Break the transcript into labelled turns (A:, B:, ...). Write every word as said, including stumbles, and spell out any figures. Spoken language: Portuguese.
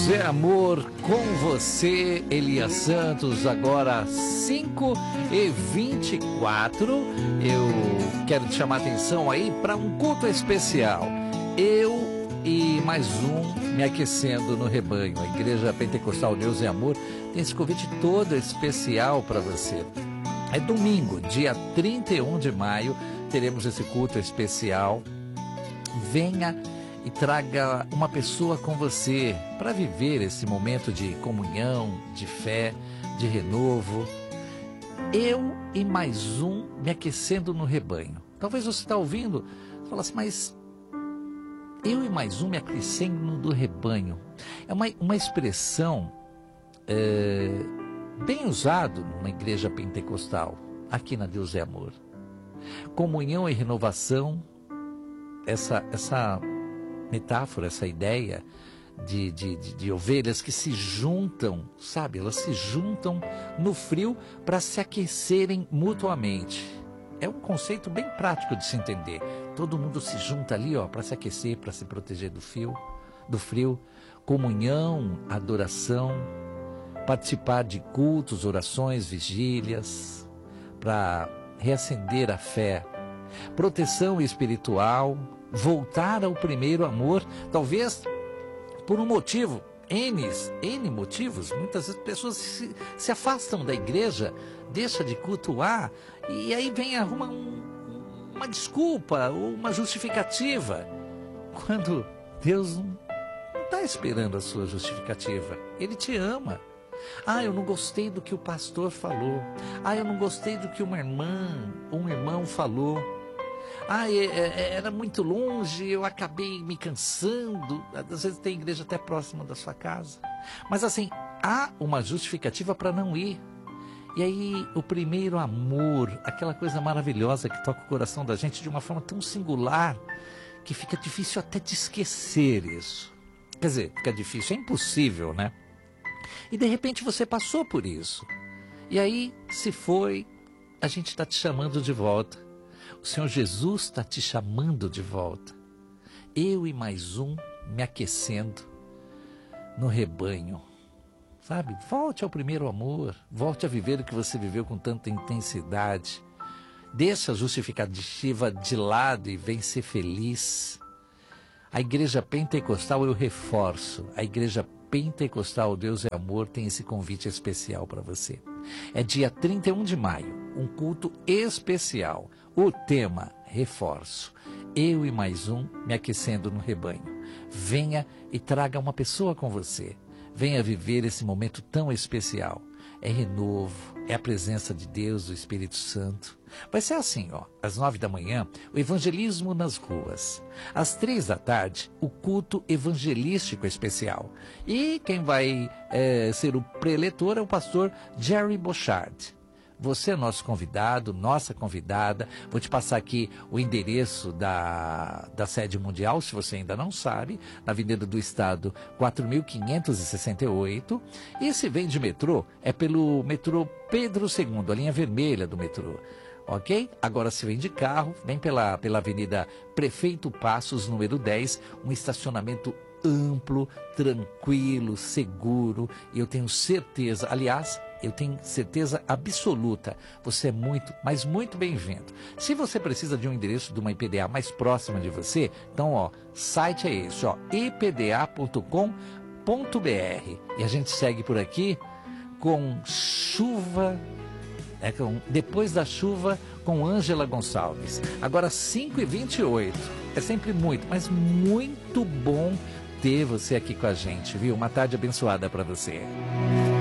A: Deus é amor com você, Elias Santos, agora cinco e vinte e quatro. Eu quero te chamar a atenção aí para um culto especial. Eu e mais um me aquecendo no rebanho. A Igreja Pentecostal Deus é Amor tem esse convite todo especial para você. É domingo, dia trinta e um de maio, teremos esse culto especial. Venha e traga uma pessoa com você para viver esse momento de comunhão, de fé, de renovo. Eu e mais um me aquecendo no rebanho. Talvez você está ouvindo e fala assim, mas eu e mais um me aquecendo no rebanho. É uma, uma expressão é, bem usada na igreja pentecostal, aqui na Deus é Amor. Comunhão e renovação, essa, essa metáfora, essa ideia de, de, de, de ovelhas que se juntam, sabe? Elas se juntam no frio para se aquecerem mutuamente. É um conceito bem prático de se entender. Todo mundo se junta ali, ó, para se aquecer, para se proteger do frio, do frio. Comunhão, adoração, participar de cultos, orações, vigílias, para reacender a fé. Proteção espiritual, voltar ao primeiro amor, talvez por um motivo, N, N motivos, muitas vezes pessoas se, se afastam da igreja, deixam de cultuar, e aí vem arruma um, uma desculpa ou uma justificativa, quando Deus não está esperando a sua justificativa, Ele te ama. Ah, eu não gostei do que o pastor falou, ah, eu não gostei do que uma irmã ou um irmão falou, ah, é, é, era muito longe, eu acabei me cansando. Às vezes tem igreja até próxima da sua casa. Mas assim, há uma justificativa para não ir. E aí, o primeiro amor, aquela coisa maravilhosa que toca o coração da gente de uma forma tão singular, que fica difícil até de esquecer isso. Quer dizer, fica difícil, é impossível, né? E de repente você passou por isso. E aí, se foi, a gente está te chamando de volta. O Senhor Jesus está te chamando de volta. Eu e mais um me aquecendo no rebanho. Sabe? Volte ao primeiro amor. Volte a viver o que você viveu com tanta intensidade. Deixa a justificativa de lado e vem ser feliz. A igreja pentecostal, eu reforço, a igreja pentecostal Deus é Amor tem esse convite especial para você. É dia trinta e um de maio, um culto especial. O tema, reforço. Eu e mais um me aquecendo no rebanho. Venha e traga uma pessoa com você. Venha viver esse momento tão especial. É renovo, é a presença de Deus, do Espírito Santo. Vai ser assim, ó, às nove da manhã, o evangelismo nas ruas. Às três da tarde, o culto evangelístico especial. E quem vai é, ser o preletor é o pastor Jerry Bochard. Você é nosso convidado, nossa convidada. Vou te passar aqui o endereço da, da sede mundial, se você ainda não sabe, na Avenida do Estado, quatro mil quinhentos e sessenta e oito. E se vem de metrô, é pelo metrô Pedro segundo, a linha vermelha do metrô. Ok? Agora, se vem de carro, vem pela, pela Avenida Prefeito Passos, número dez, um estacionamento amplo, tranquilo, seguro. E eu tenho certeza, aliás, eu tenho certeza absoluta, você é muito, mas muito bem-vindo. Se você precisa de um endereço de uma I P D A mais próxima de você, então, ó, site é esse, ó, i p d a ponto com ponto b r. E a gente segue por aqui com chuva, é, com, depois da chuva, com Ângela Gonçalves. Agora, cinco e vinte e oito. É sempre muito, mas muito bom ter você aqui com a gente, viu? Uma tarde abençoada para você.